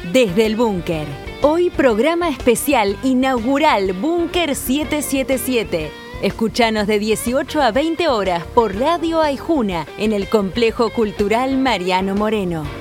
Desde el Búnker. Hoy programa especial inaugural Búnker 777. Escuchanos de 18 a 20 horas por Radio Aijuna en el Complejo Cultural Mariano Moreno.